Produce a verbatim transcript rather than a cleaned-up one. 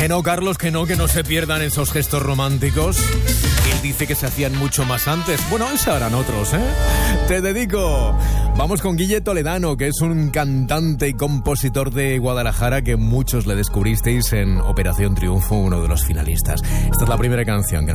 Que no, Carlos, que no, que no se pierdan esos gestos románticos. Él dice que se hacían mucho más antes. Bueno, hoy se harán otros, ¿eh? Te dedico. Vamos con Guille Toledano, que es un cantante y compositor de Guadalajara que muchos le descubristeis en Operación Triunfo, uno de los finalistas. Esta es la primera canción que